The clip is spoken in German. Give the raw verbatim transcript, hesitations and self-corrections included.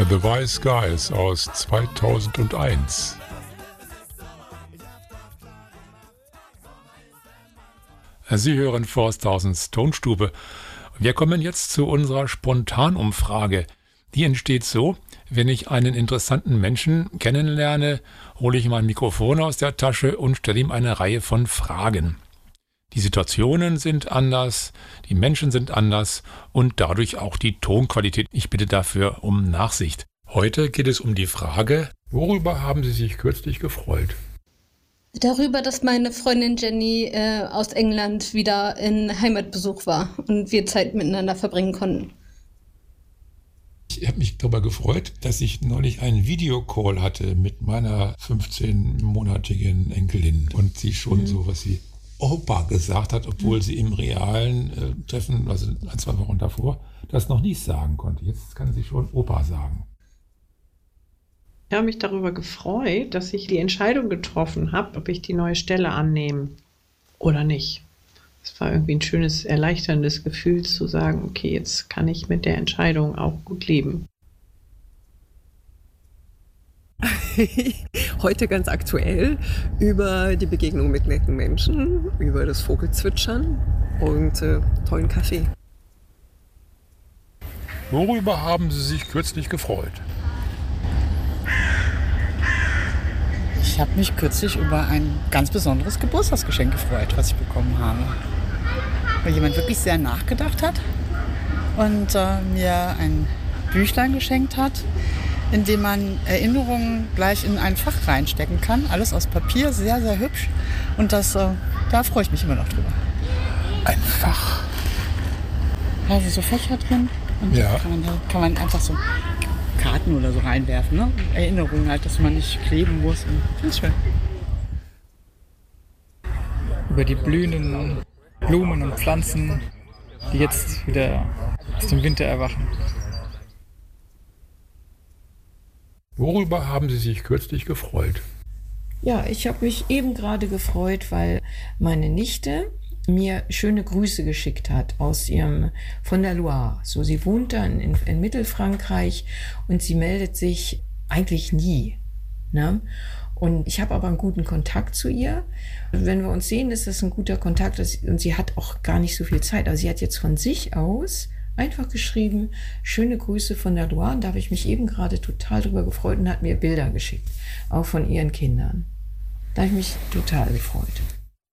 The Wise Guys aus zweitausendeins. Sie hören Forsthausens Tonstube. Wir kommen jetzt zu unserer Spontanumfrage. Die entsteht so: Wenn ich einen interessanten Menschen kennenlerne, hole ich mein Mikrofon aus der Tasche und stelle ihm eine Reihe von Fragen. Die Situationen sind anders, die Menschen sind anders und dadurch auch die Tonqualität. Ich bitte dafür um Nachsicht. Heute geht es um die Frage: Worüber haben Sie sich kürzlich gefreut? Darüber, dass meine Freundin Jenny äh, aus England wieder in Heimatbesuch war und wir Zeit miteinander verbringen konnten. Ich habe mich darüber gefreut, dass ich neulich einen Videocall hatte mit meiner fünfzehnmonatigen Enkelin und sie schon mhm. so was wie Opa gesagt hat, obwohl mhm. sie im realen äh, Treffen, also ein, zwei Wochen davor, das noch nicht sagen konnte. Jetzt kann sie schon Opa sagen. Ich habe mich darüber gefreut, dass ich die Entscheidung getroffen habe, ob ich die neue Stelle annehme oder nicht. Es war irgendwie ein schönes, erleichterndes Gefühl zu sagen, okay, jetzt kann ich mit der Entscheidung auch gut leben. Heute ganz aktuell über die Begegnung mit netten Menschen, über das Vogelzwitschern und äh, tollen Kaffee. Worüber haben Sie sich kürzlich gefreut? Ich habe mich kürzlich über ein ganz besonderes Geburtstagsgeschenk gefreut, was ich bekommen habe. Weil jemand wirklich sehr nachgedacht hat und äh, mir ein Büchlein geschenkt hat, in dem man Erinnerungen gleich in ein Fach reinstecken kann. Alles aus Papier, sehr, sehr hübsch. Und das, äh, da freue ich mich immer noch drüber. Ein Fach? Also so Fächer drin. Und ja. kann, man, kann man einfach so Karten oder so reinwerfen. Ne? Erinnerungen halt, dass man nicht kleben muss. Finde ich schön. Über die blühenden Blumen und Pflanzen, die jetzt wieder aus dem Winter erwachen. Worüber haben Sie sich kürzlich gefreut? Ja, ich habe mich eben gerade gefreut, weil meine Nichte mir schöne Grüße geschickt hat aus ihrem, von der Loire. So, sie wohnt dann in, in Mittelfrankreich und sie meldet sich eigentlich nie. Ne? Und ich habe aber einen guten Kontakt zu ihr. Wenn wir uns sehen, ist das ein guter Kontakt und sie hat auch gar nicht so viel Zeit. Also sie hat jetzt von sich aus einfach geschrieben, schöne Grüße von der Loire. Da habe ich mich eben gerade total drüber gefreut und hat mir Bilder geschickt, auch von ihren Kindern. Da habe ich mich total gefreut.